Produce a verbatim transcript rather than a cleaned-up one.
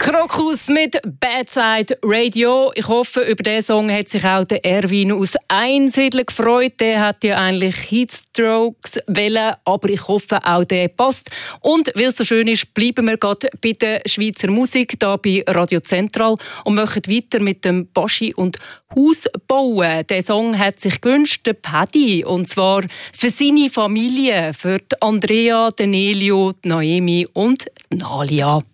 Krokus mit Bad Side Radio. Ich hoffe, über diesen Song hat sich auch der Erwin aus Einsiedeln gefreut. Der hat ja eigentlich Heatstrokes wollen, aber ich hoffe, auch der passt. Und weil es so schön ist, bleiben wir gerade bei der Schweizer Musik hier bei Radio Zentral und machen weiter mit dem Baschi und Haus bauen. Der Song hat sich gewünscht, der Paddy, und zwar für seine Familie, für die Andrea, den Elio, die Noemi und Nalia.